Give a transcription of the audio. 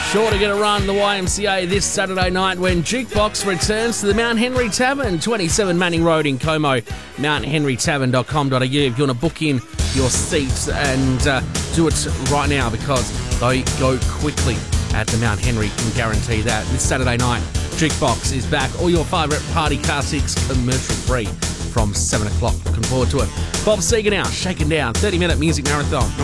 Sure to get a run the YMCA this Saturday night when Jukebox returns to the Mount Henry Tavern, 27 Manning Road in Como, mounthenrytavern.com.au if you want to book in your seats, and do it right now because they go quickly at the Mount Henry, can guarantee that. This Saturday night, Jukebox is back. All your favourite party classics commercial free from 7 o'clock. Looking forward to it. Bob Seger now, Shaken Down, 30-minute music marathon.